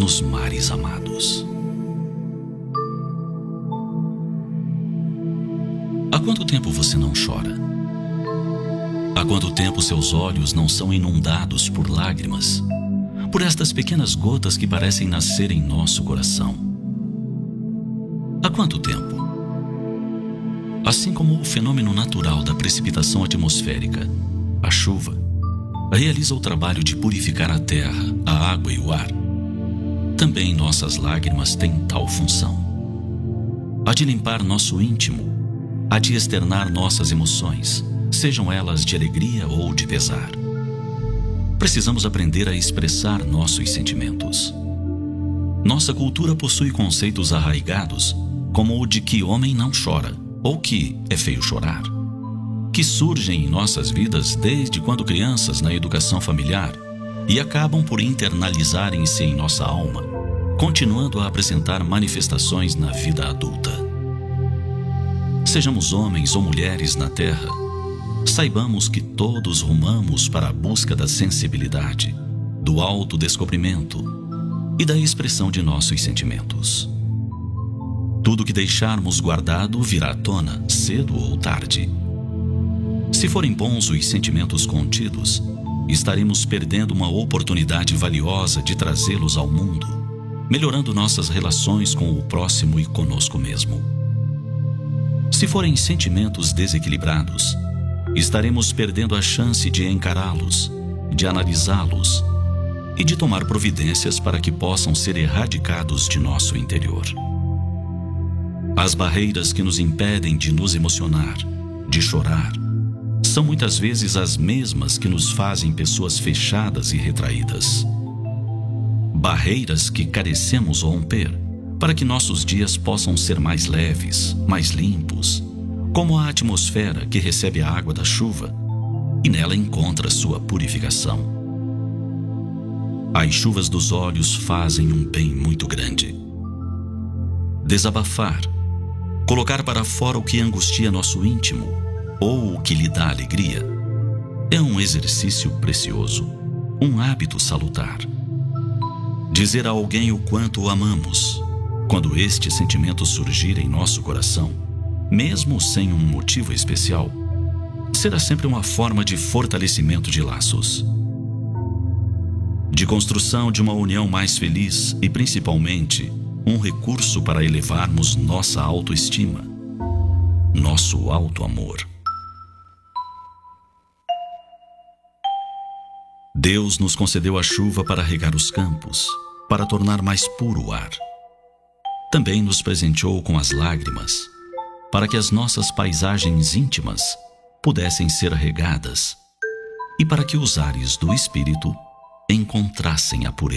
nos mares amados. Há quanto tempo você não chora? Há quanto tempo seus olhos não são inundados por lágrimas, por estas pequenas gotas que parecem nascer em nosso coração? Há quanto tempo? Assim como o fenômeno natural da precipitação atmosférica, a chuva, realiza o trabalho de purificar a terra, a água e o ar, também nossas lágrimas têm tal função. A de limpar nosso íntimo, a de externar nossas emoções, sejam elas de alegria ou de pesar. Precisamos aprender a expressar nossos sentimentos. Nossa cultura possui conceitos arraigados, como o de que homem não chora, ou que é feio chorar, que surgem em nossas vidas desde quando crianças na educação familiar e acabam por internalizarem-se em nossa alma, continuando a apresentar manifestações na vida adulta. Sejamos homens ou mulheres na Terra, saibamos que todos rumamos para a busca da sensibilidade, do autodescobrimento e da expressão de nossos sentimentos. Tudo que deixarmos guardado virá à tona, cedo ou tarde. Se forem bons os sentimentos contidos, estaremos perdendo uma oportunidade valiosa de trazê-los ao mundo, melhorando nossas relações com o próximo e conosco mesmo. Se forem sentimentos desequilibrados, estaremos perdendo a chance de encará-los, de analisá-los e de tomar providências para que possam ser erradicados de nosso interior. As barreiras que nos impedem de nos emocionar, de chorar, são muitas vezes as mesmas que nos fazem pessoas fechadas e retraídas. Barreiras que carecemos romper para que nossos dias possam ser mais leves, mais limpos, como a atmosfera que recebe a água da chuva e nela encontra sua purificação. As chuvas dos olhos fazem um bem muito grande. Desabafar, colocar para fora o que angustia nosso íntimo ou o que lhe dá alegria, é um exercício precioso, um hábito salutar. Dizer a alguém o quanto o amamos, quando este sentimento surgir em nosso coração, mesmo sem um motivo especial, será sempre uma forma de fortalecimento de laços, de construção de uma união mais feliz e, principalmente, um recurso para elevarmos nossa autoestima, nosso auto-amor. Deus nos concedeu a chuva para regar os campos, para tornar mais puro o ar. Também nos presenteou com as lágrimas, para que as nossas paisagens íntimas pudessem ser regadas e para que os ares do espírito encontrassem a pureza.